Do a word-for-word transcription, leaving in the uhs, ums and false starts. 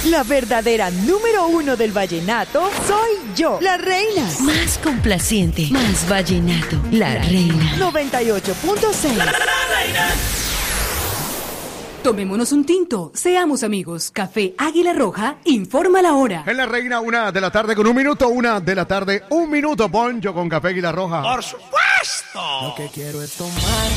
La verdadera número uno del vallenato soy yo, la reina. Más complaciente, más vallenato, la reina. noventa y ocho punto seis. ¡La, la, la reina! Tomémonos un tinto, seamos amigos. Café Águila Roja, informa la hora. En la reina, una de la tarde con un minuto, una de la tarde, un minuto. Poncho con Café Águila Roja. ¡Por supuesto! Lo que quiero es tomar